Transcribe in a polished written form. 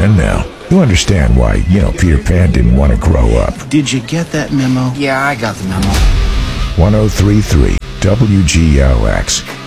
And now, you understand why, Peter Pan didn't want to grow up. Did you get that memo? Yeah, I got the memo. 1033 WGLX.